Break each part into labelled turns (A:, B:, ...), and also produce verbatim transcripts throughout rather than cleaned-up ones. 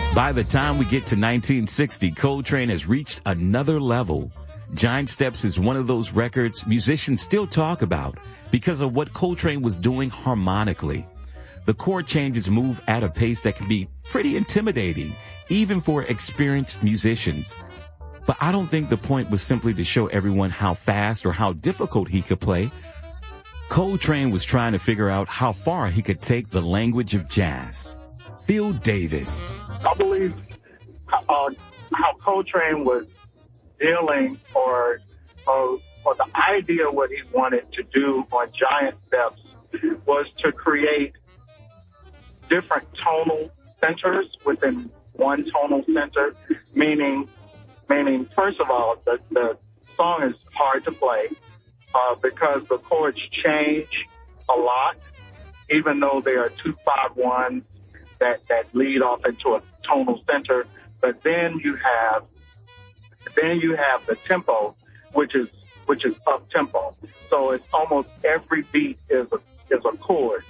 A: By the time we get to nineteen sixty, Coltrane has reached another level. Giant Steps is one of those records musicians still talk about because of what Coltrane was doing harmonically. The chord changes move at a pace that can be pretty intimidating, even for experienced musicians. But I don't think the point was simply to show everyone how fast or how difficult he could play. Coltrane was trying to figure out how far he could take the language of jazz. Phil Davis.
B: I believe uh, how Coltrane was dealing or, or or the idea of what he wanted to do on Giant Steps was to create different tonal centers within one tonal center, meaning, meaning first of all, the, the song is hard to play uh, because the chords change a lot, even though they are two five ones that, that lead off into a tonal center. But then you have then you have the tempo, which is which is up tempo. So it's almost every beat is a is a chord.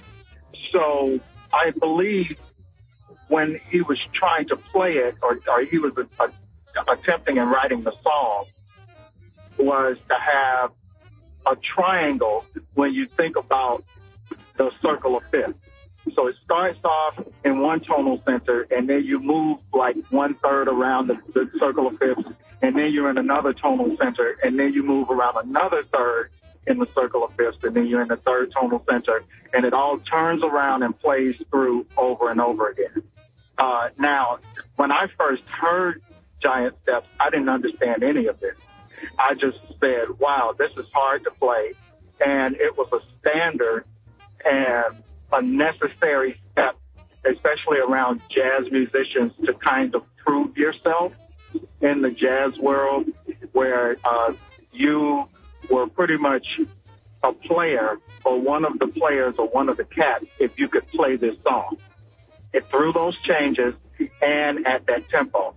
B: So I believe when he was trying to play it, or, or he was a, a, attempting and writing the song, was to have a triangle when you think about the circle of fifths. So it starts off in one tonal center, and then you move like one third around the, the circle of fifths, and then you're in another tonal center, and then you move around another third in the circle of fifths, and then you're in the third tonal center, and it all turns around and plays through over and over again. Uh, now, when I first heard Giant Steps, I didn't understand any of this. I just said, wow, this is hard to play, and it was a standard and a necessary step, especially around jazz musicians, to kind of prove yourself in the jazz world, where uh, you were pretty much a player or one of the players or one of the cats if you could play this song. It through those changes and at that tempo.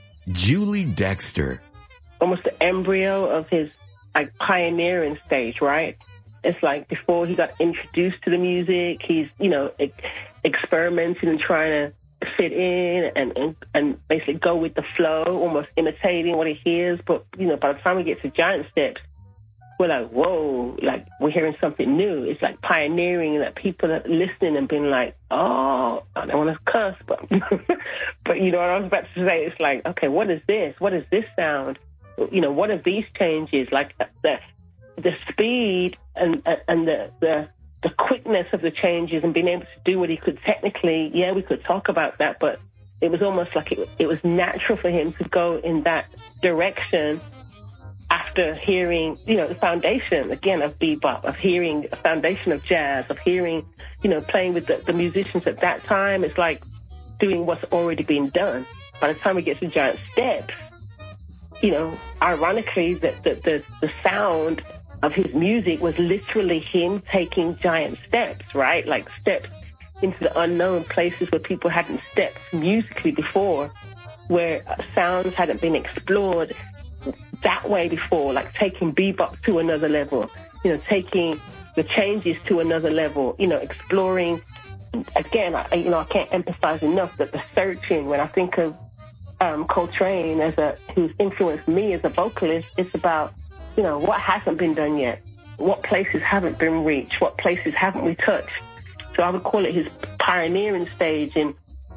A: Julie Dexter.
C: Almost the embryo of his like pioneering stage, right? It's like before he got introduced to the music, he's, you know, e- experimenting and trying to fit in and, and and basically go with the flow, almost imitating what he hears. But, you know, by the time we get to Giant Steps, we're like, whoa, like we're hearing something new. It's like pioneering, that people are listening and being like, oh, I don't want to curse, but, but you know what I was about to say? It's like, okay, what is this? What is this sound? You know, what are these changes? Like the the speed and and the, the the quickness of the changes and being able to do what he could technically, yeah, we could talk about that, but it was almost like it, it was natural for him to go in that direction after hearing, you know, the foundation, again, of bebop, of hearing a foundation of jazz, of hearing, you know, playing with the, the musicians at that time. It's like doing what's already been done. By the time we get to Giant Steps, you know, ironically, the, the, the, the sound of his music was literally him taking giant steps, right? Like steps into the unknown, places where people hadn't stepped musically before, where sounds hadn't been explored that way before, like taking bebop to another level, you know, taking the changes to another level, you know, exploring. Again, I, you know, I can't emphasize enough that the searching, when I think of um, Coltrane as a, who's influenced me as a vocalist, it's about, you know, what hasn't been done yet? What places haven't been reached? What places haven't we touched? So I would call it his pioneering stage in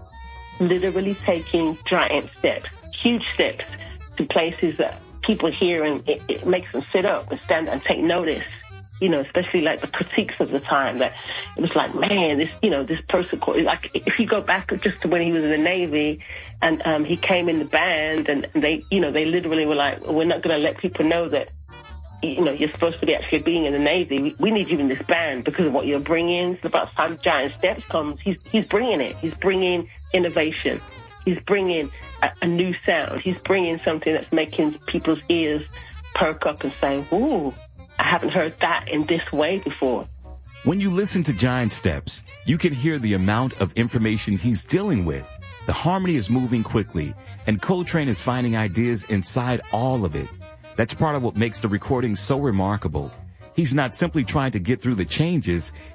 C: literally taking giant steps, huge steps, to places that people hear and it, it makes them sit up and stand and take notice. You know, especially like the critiques of the time, that it was like, man, this, you know, this person, like if you go back just to when he was in the Navy and um, he came in the band and they, you know, they literally were like, we're not going to let people know that, you know, you're supposed to be actually being in the Navy. We, we need you in this band because of what you're bringing. So about the time Giant Steps comes, he's, he's bringing it. He's bringing innovation. He's bringing a, a new sound. He's bringing something that's making people's ears perk up and say, ooh, I haven't heard that in this way before.
A: When you listen to Giant Steps, you can hear the amount of information he's dealing with. The harmony is moving quickly, and Coltrane is finding ideas inside all of it. That's part of what makes the recording so remarkable. He's not simply trying to get through the changes.